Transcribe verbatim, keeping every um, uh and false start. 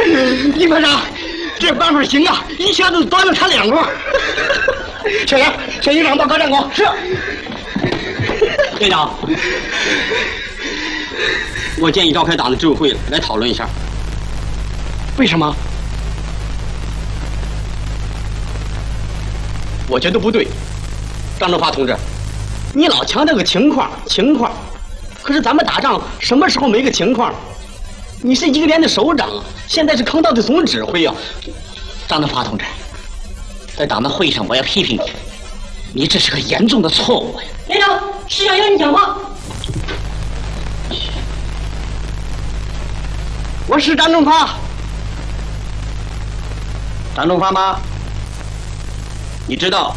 李科长，这办法行啊，一下子端了他两锅。小杨，小营长报告战功。是。 队长，我建议召开党的执委会来讨论一下。 为什么？ 我觉得不对，张正发同志，你老强调个情况情况，可是咱们打仗什么时候没个情况？你是一个连的首长，现在是坑道的总指挥啊！张正发同志，在党的会议上我要批评你，你这是个严重的错误呀！ 连长，师长要你讲话。 我是张正发。 张正发吗？你知道